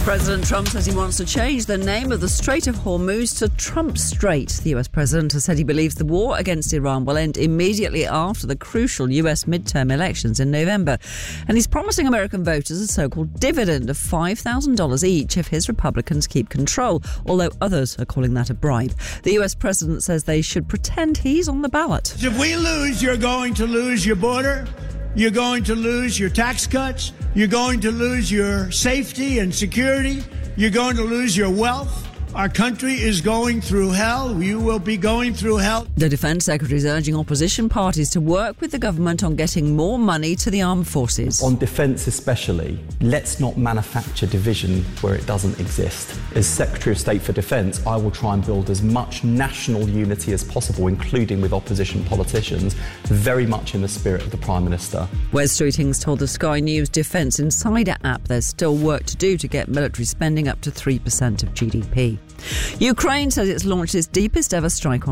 President Trump says he wants to change the name of the Strait of Hormuz to Trump Strait. The US president has said he believes the war against Iran will end immediately after the crucial US midterm elections in November. And he's promising American voters a so-called dividend of $5,000 each if his Republicans keep control, although others are calling that a bribe. The US president says they should pretend he's on the ballot. If we lose, you're going to lose your border. You're going to lose your tax cuts. You're going to lose your safety and security. You're going to lose your wealth. Our country is going through hell. You will be going through hell. The Defence Secretary is urging opposition parties to work with the government on getting more money to the armed forces. On defence especially, let's not manufacture division where it doesn't exist. As Secretary of State for Defence, I will try and build as much national unity as possible, including with opposition politicians, very much in the spirit of the Prime Minister. Wes Streeting's told the Sky News Defence Insider app there's still work to do to get military spending up to 3% of GDP. Ukraine says it's launched its deepest ever strike on